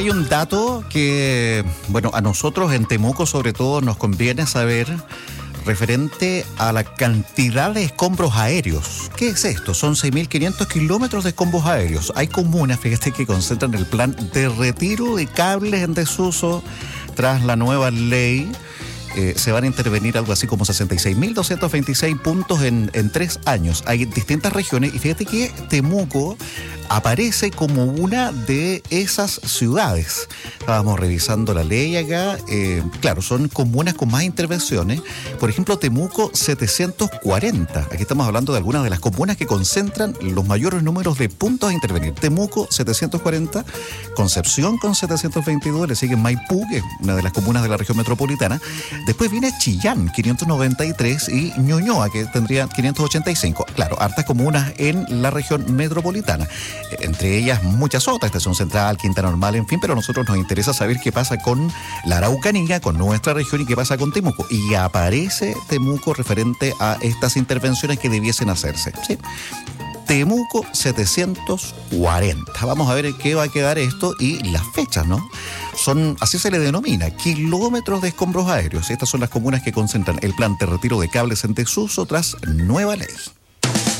Hay un dato que, bueno, a nosotros en Temuco sobre todo nos conviene saber referente a la cantidad de escombros aéreos. ¿Qué es esto? Son 6.500 kilómetros de escombros aéreos. Hay comunas, fíjate, que concentran el plan de retiro de cables en desuso tras la nueva ley. Se van a intervenir algo así como 66.226 puntos en 3 años. Hay distintas regiones y fíjate que Temuco aparece como una de esas ciudades. Estábamos revisando la ley acá. Claro, son comunas con más intervenciones. Por ejemplo, Temuco 740. Aquí estamos hablando de algunas de las comunas que concentran los mayores números de puntos a intervenir. Temuco 740, Concepción con 722, le sigue Maipú, que es una de las comunas de la región metropolitana. Después viene Chillán, 593, y Ñuñoa, que tendría 585. Claro, hartas comunas en la región metropolitana. Entre ellas muchas otras, Estación Central, Quinta Normal, en fin, pero a nosotros nos interesa saber qué pasa con la Araucanía, con nuestra región y qué pasa con Temuco. Y aparece Temuco referente a estas intervenciones que debiesen hacerse, ¿sí? Temuco 740. Vamos a ver en qué va a quedar esto y las fechas, ¿no? Son, así se le denomina, kilómetros de escombros aéreos. Estas son las comunas que concentran el plan de retiro de cables en desuso tras nueva ley.